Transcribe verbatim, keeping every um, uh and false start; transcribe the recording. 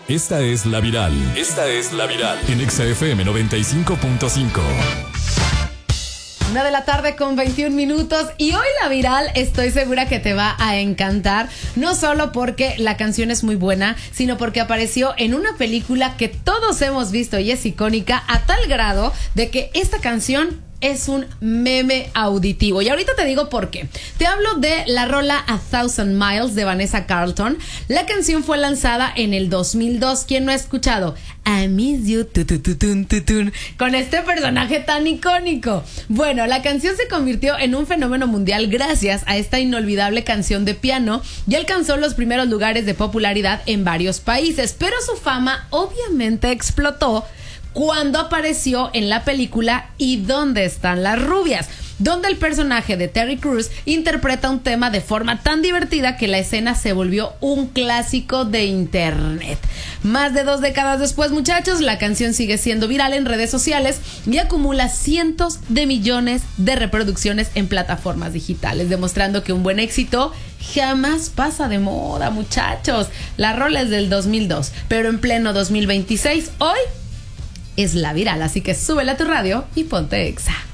Esta es La Viral. Esta es La Viral. En Exa F M noventa y cinco punto cinco. Una de la tarde con veintiún minutos y hoy La Viral estoy segura que te va a encantar, no solo porque la canción es muy buena, sino porque apareció en una película que todos hemos visto y es icónica a tal grado de que esta canción es un meme auditivo. Y ahorita te digo por qué. Te hablo de la rola A Thousand Miles de Vanessa Carlton. La canción fue lanzada en el dos mil dos. ¿Quién no ha escuchado? I miss you, tu, tu, tu, tu, tu, tu, con este personaje tan icónico. Bueno, la canción se convirtió en un fenómeno mundial gracias a esta inolvidable canción de piano y alcanzó los primeros lugares de popularidad en varios países, pero su fama obviamente explotó cuando apareció en la película ¿Y dónde están las rubias?, donde el personaje de Terry Crews interpreta un tema de forma tan divertida que la escena se volvió un clásico de internet. Más de dos décadas después, muchachos, la canción sigue siendo viral en redes sociales y acumula cientos de millones de reproducciones en plataformas digitales, demostrando que un buen éxito jamás pasa de moda, muchachos. La rola es del dos mil dos, pero en pleno dos mil veintiséis, hoy es La Viral, así que súbela a tu radio y ponte Exa.